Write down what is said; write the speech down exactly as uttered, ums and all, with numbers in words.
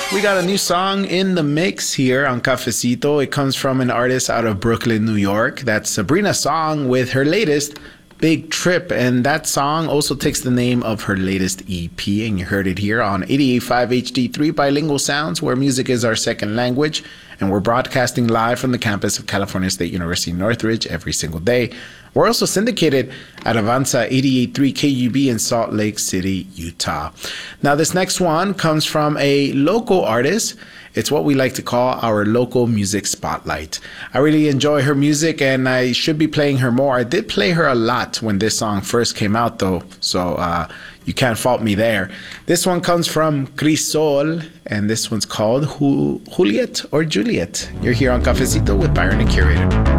We got a new song in the mix here on Cafecito. It comes from an artist out of Brooklyn, New York. That's Sabrina Song with her latest, Big Trip. And that song also takes the name of her latest E P. And you heard it here on eighty-eight point five H D three Bilingual Sounds, where music is our second language. And we're broadcasting live from the campus of California State University Northridge every single day. We're also syndicated at Avanza eighty-eight point three K U B in Salt Lake City, Utah. Now, this next one comes from a local artist. It's what we like to call our local music spotlight. I really enjoy her music, and I should be playing her more. I did play her a lot when this song first came out, though, so uh, you can't fault me there. This one comes from Crisol, and this one's called Ju- Juliet or Juliet. You're here on Cafecito with Byron and Curator.